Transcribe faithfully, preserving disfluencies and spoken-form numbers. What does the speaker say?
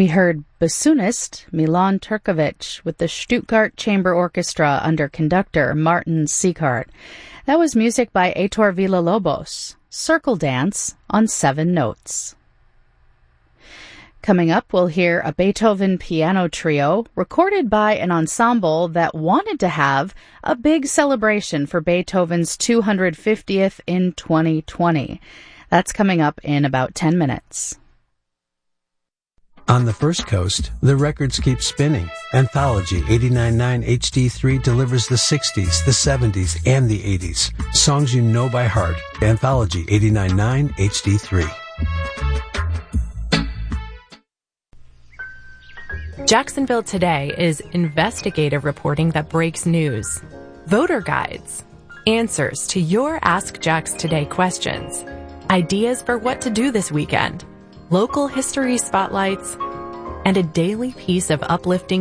We heard bassoonist Milan Turkovic with the Stuttgart Chamber Orchestra under conductor Martin Sieghart. That was music by Heitor Villa-Lobos, Circle Dance on Seven Notes. Coming up, we'll hear a Beethoven piano trio recorded by an ensemble that wanted to have a big celebration for Beethoven's two hundred fiftieth in twenty twenty. That's coming up in about ten minutes. On the First Coast, the records keep spinning. Anthology eighty-nine point nine H D three delivers the sixties, the seventies, and the eighties. Songs you know by heart. Anthology eighty-nine point nine H D three. Jacksonville Today is investigative reporting that breaks news. Voter guides. Answers to your Ask Jax Today questions. Ideas for what to do this weekend. Local history spotlights. And a daily piece of uplifting